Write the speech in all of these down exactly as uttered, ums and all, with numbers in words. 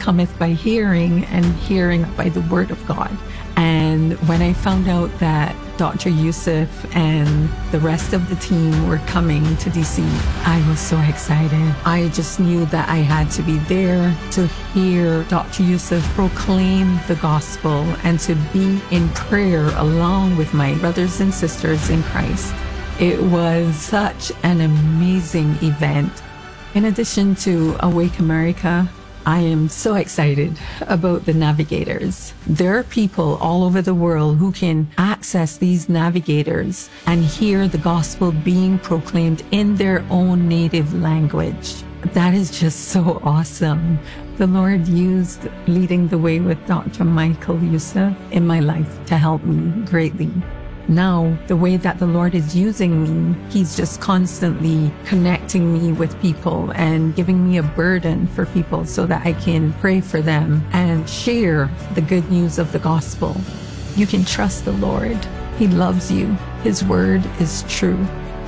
cometh by hearing, and hearing by the word of God. And when I found out that Doctor Youssef and the rest of the team were coming to D C, I was so excited. I just knew that I had to be there to hear Doctor Youssef proclaim the gospel and to be in prayer along with my brothers and sisters in Christ. It was such an amazing event. In addition to Awake America, I am so excited about the navigators. There are people all over the world who can access these navigators and hear the gospel being proclaimed in their own native language. That is just so awesome. The Lord used leading the way with Doctor Michael Youssef in my life to help me greatly. Now, the way that the Lord is using me, He's just constantly connecting me with people and giving me a burden for people so that I can pray for them and share the good news of the gospel. You can trust the Lord. He loves you. His word is true.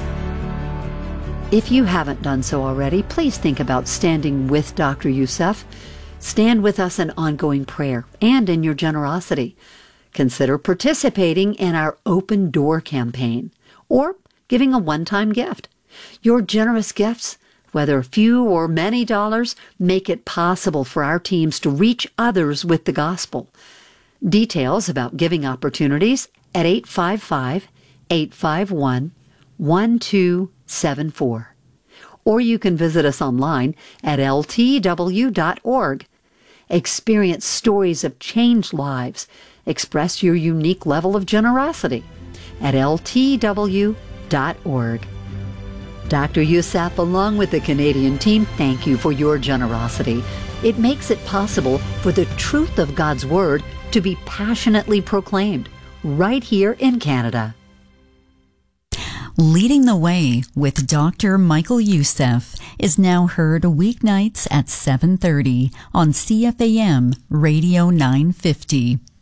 If you haven't done so already, please think about standing with Doctor Youssef. Stand with us in ongoing prayer and in your generosity. Consider participating in our Open Door campaign or giving a one-time gift. Your generous gifts, whether few or many dollars, make it possible for our teams to reach others with the gospel. Details about giving opportunities at eight five five, eight five one, one two seven four. Or you can visit us online at L T W dot org. Experience stories of changed lives. Express your unique level of generosity at L T W dot org. Doctor Youssef, along with the Canadian team, thank you for your generosity. It makes it possible for the truth of God's Word to be passionately proclaimed right here in Canada. Leading the Way with Doctor Michael Youssef is now heard weeknights at seven thirty on C F A M Radio nine fifty.